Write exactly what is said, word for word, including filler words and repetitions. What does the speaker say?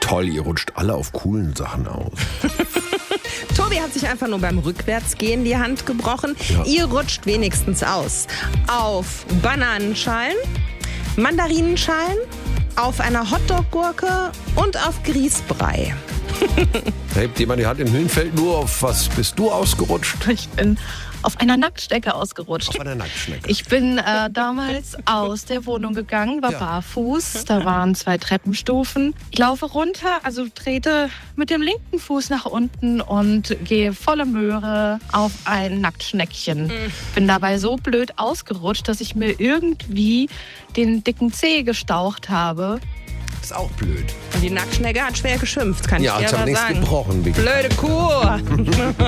Toll, ihr rutscht alle auf coolen Sachen aus. Tobi hat sich einfach nur beim Rückwärtsgehen die Hand gebrochen. Ja. Ihr rutscht wenigstens aus. Auf Bananenschalen, Mandarinenschalen, auf einer Hotdog-Gurke und auf Grießbrei. Da hebt jemand die Hand im Höhenfeld. Nur auf was bist du ausgerutscht? Ich bin auf einer Nacktschnecke ausgerutscht. Auf einer Nacktschnecke. Ich bin äh, damals aus der Wohnung gegangen, war Ja. barfuß. Da waren zwei Treppenstufen. Ich laufe runter, also trete mit dem linken Fuß nach unten und gehe volle Möhre auf ein Nacktschneckchen. Mhm. Bin dabei so blöd ausgerutscht, dass ich mir irgendwie den dicken Zeh gestaucht habe. Ist auch blöd. Und die Nacktschnecke hat schwer geschimpft, kann Ja, ich jetzt dir haben aber nichts sagen. gebrochen. Wie Blöde Kuh.